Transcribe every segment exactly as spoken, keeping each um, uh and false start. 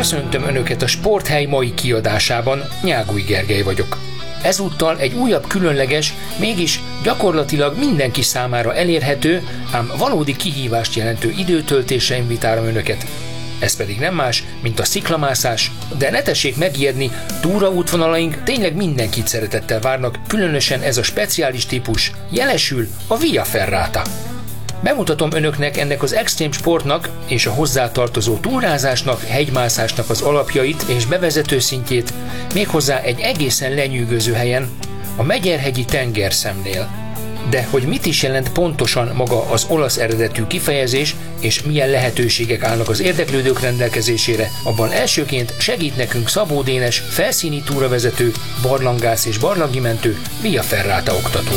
Köszöntöm Önöket a Sporthely mai kiadásában, Nyágúj Gergely vagyok. Ezúttal egy újabb különleges, mégis gyakorlatilag mindenki számára elérhető, ám valódi kihívást jelentő időtöltésre invitálom Önöket. Ez pedig nem más, mint a sziklamászás, de ne tessék megijedni, túraútvonalaink tényleg mindenkit szeretettel várnak, különösen ez a speciális típus, jelesül a Via Ferrata. Bemutatom Önöknek ennek az extrém sportnak és a hozzátartozó túrázásnak, hegymászásnak az alapjait és bevezető szintjét, méghozzá egy egészen lenyűgöző helyen, a Megyerhegyi tengerszemnél. De hogy mit is jelent pontosan maga az olasz eredetű kifejezés, és milyen lehetőségek állnak az érdeklődők rendelkezésére, abban elsőként segít nekünk Szabó Dénes, felszíni túravezető, barlangász és barlangi mentő, Via Ferrata oktató.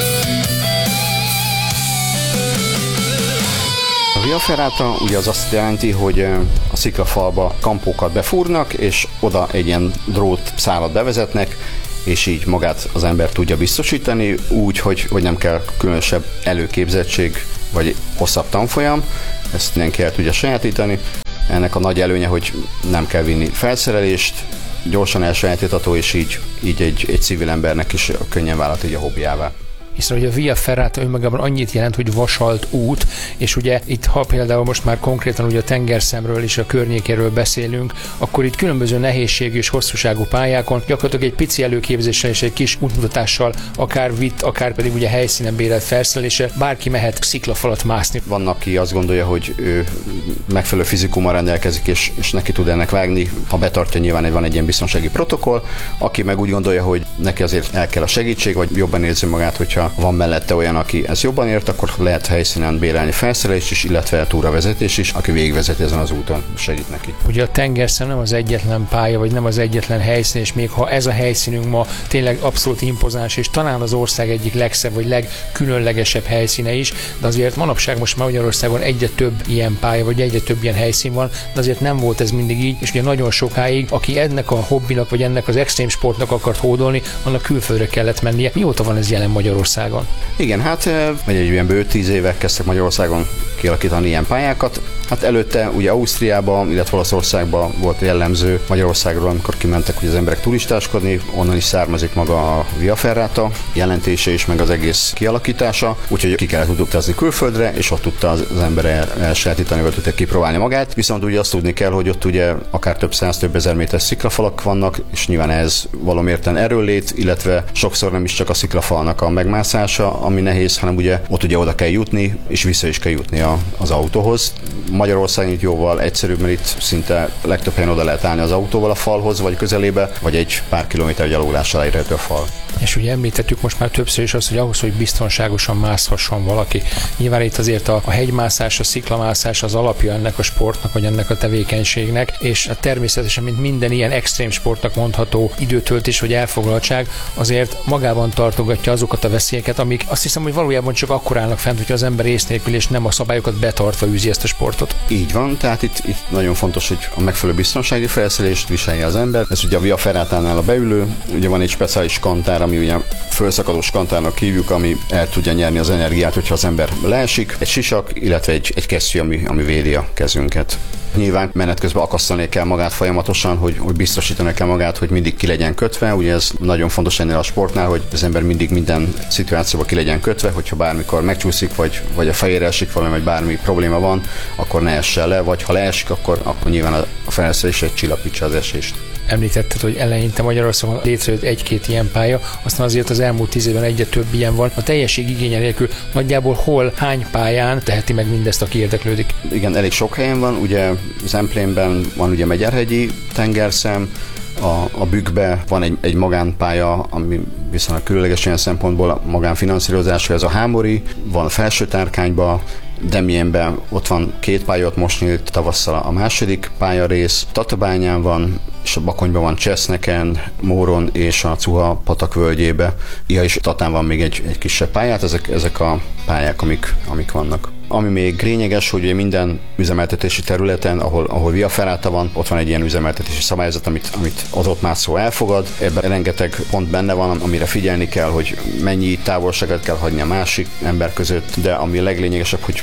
A Via Ferrata ugye az azt jelenti, hogy a sziklafalba kampókat befúrnak, és oda egy ilyen drótszálat bevezetnek, és így magát az ember tudja biztosítani, úgy, hogy, hogy nem kell különösebb előképzettség, vagy hosszabb tanfolyam, ezt mindenki el tudja sajátítani. Ennek a nagy előnye, hogy nem kell vinni felszerelést, gyorsan elsajátítható, és így, így egy, egy civil embernek is könnyen válhat így a hobbiává. Hiszen ugye a Via Ferrata önmagában annyit jelent, hogy vasalt út, és ugye itt, ha például most már konkrétan ugye a tengerszemről és a környékéről beszélünk, akkor itt különböző nehézségű és hosszúságú pályákon gyakorlatilag egy pici előképzéssel és egy kis útmutatással, akár vitt, akár pedig ugye helyszínen bérelt felszereléssel bárki mehet sziklafalat mászni. Van, aki azt gondolja, hogy ő megfelelő fizikummal rendelkezik, és, és neki tud ennek vágni, ha betartja, nyilván van egy ilyen biztonsági protokoll, aki meg úgy gondolja, hogy neki azért el kell a segítség, vagy jobban érzi magát, hogyha van mellette olyan, aki ezt jobban ért, akkor lehet helyszínen bérelni felszerelést is, illetve túravezetés is, aki végigvezeti ezen az úton, segít neki. Ugye a tengerszem nem az egyetlen pálya, vagy nem az egyetlen helyszín, és még ha ez a helyszínünk ma tényleg abszolút impozáns, és talán az ország egyik legszebb, vagy legkülönlegesebb helyszíne is, de azért manapság most már Magyarországon egyre több ilyen pálya, vagy egyre több ilyen helyszín van, de azért nem volt ez mindig így, és ugye nagyon sokáig, aki ennek a hobbinak, vagy ennek az extrém sportnak akart hódolni, annak külföldre kellett mennie. Mióta van ez jelen Magyarországon? Igen, hát egy ilyen bő tíz éve kezdtek Magyarországon kialakítani ilyen pályákat. Hát előtte ugye Ausztriában, illetve Olaszországban volt jellemző, Magyarországról, amikor kimentek ugye az emberek turistáskodni, onnan is származik maga a Via Ferrata jelentése és meg az egész kialakítása, úgyhogy ki kellett utazni külföldre, és ott tudta az, az ember elsajátítani, vagy tudta kipróbálni magát. Viszont ugye azt tudni kell, hogy ott ugye akár több száz, több ezer méter sziklafalak vannak, és nyilván ez valamérten erőllét, illetve sokszor nem is csak a sziklafalnak a megmászása, ami nehéz, hanem ugye ott ugye oda kell jutni, és vissza is kell jutni a, az autóhoz. Magyarországon itt jóval egyszerűbb, mert itt szinte legtöbb helyen oda lehet állni az autóval a falhoz, vagy közelébe, vagy egy pár kilométer gyalogolással elérhető a fal. És ugye említettük most már többször is azt, hogy ahhoz, hogy biztonságosan mászhasson valaki. Nyilván itt azért a, a hegymászás, a sziklamászás az alapja ennek a sportnak, vagy ennek a tevékenységnek, és természetesen, mint minden ilyen extrém sportnak mondható időtöltés vagy elfoglaltság, azért magában tartogatja azokat a veszélyeket, amik azt hiszem, hogy valójában csak akkor állnak fent, hogyha az ember ész nélkül és nem a szabályokat betartva űzi ezt a sportot. Így van, tehát itt, itt nagyon fontos, hogy a megfelelő biztonsági felszerelést viselje az ember. Ez ugye a Via Ferratánál a beülő, ugye van egy speciális kantár, ami ugye fölszakadós kantárnak hívjuk, ami el tudja nyerni az energiát, hogyha az ember leesik, egy sisak, illetve egy, egy kesztyű, ami, ami védi a kezünket. Nyilván menet közben akasztani kell magát folyamatosan, hogy, hogy biztosítani kell magát, hogy mindig ki legyen kötve. Ugye ez nagyon fontos ennél a sportnál, hogy az ember mindig minden szituációban ki legyen kötve, hogyha bármikor megcsúszik, vagy, vagy a fejére esik valami, vagy bármi probléma van, akkor ne essen le, vagy ha leesik, akkor, akkor nyilván a felszerelés egy csillapítsa az esést. Említetted, hogy eleinte Magyarországon létrejött egy-két ilyen pálya, aztán azért az elmúlt tíz évben egyre több ilyen van. A teljesség igénye nélkül nagyjából hol, hány pályán teheti meg mindezt, aki érdeklődik? Igen, elég sok helyen van, ugye Zemplénben van ugye Megyerhegyi tengerszem, a, a Bükkbe van egy, egy magánpálya, ami viszonylag különleges ilyen szempontból a magánfinanszírozásra, ez a Hámori, van Felső-Tárkányban, Demjénben ott van két pálya, ott most nyílt tavasszal a második pályarész, Tatabányán van, és a Bakonyban van Cseszneken, Móron és a Cuha patak völgyébe. Ja, és Tatán van még egy, egy kisebb pályát, ezek, ezek a pályák, amik, amik vannak. Ami még lényeges, hogy minden üzemeltetési területen, ahol, ahol Via Ferrata van, ott van egy ilyen üzemeltetési szabályzat, amit, amit adott mászó elfogad. Ebben rengeteg pont benne van, amire figyelni kell, hogy mennyi távolságot kell hagyni a másik ember között, de ami leglényegesebb, hogy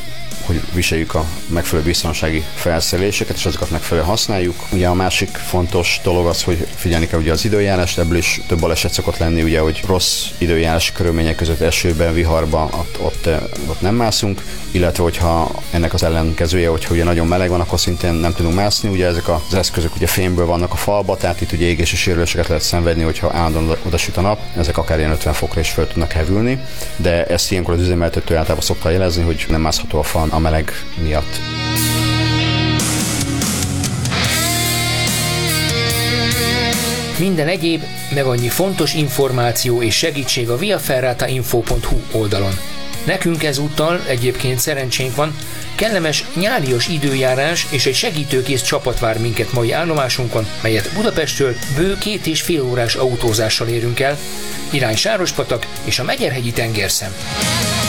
hogy viseljük a megfelelő biztonsági felszereléseket, és azokat megfelelően használjuk. Ugye a másik fontos dolog az, hogy figyelni kell ugye az időjárást, ebből is több baleset szokott lenni, ugye, hogy rossz időjárási körülmények között, esőben, viharban, ott, ott, ott nem mászunk, illetve hogyha ennek az ellenkezője, hogyha ugye nagyon meleg van, akkor szintén nem tudunk mászni, ugye ezek az eszközök ugye fémből vannak a falba, tehát itt ugye égési sérüléseket lehet szenvedni, hogyha állandóan odasüt a nap, ezek akár ilyen ötven fokra is föl tudnak hevülni, de ezt ilyenkor az üzemeltető általában szokta jelezni, hogy nem mászható a fal a meleg miatt. Minden egyéb, meg annyi fontos információ és segítség a viaferratainfo pont hu oldalon. Nekünk ezúttal egyébként szerencsénk van, kellemes nyárias időjárás és egy segítőkész csapat vár minket mai állomásunkon, melyet Budapesttől bő két és fél órás autózással érünk el, irány Sárospatak és a Megyerhegyi tengerszem.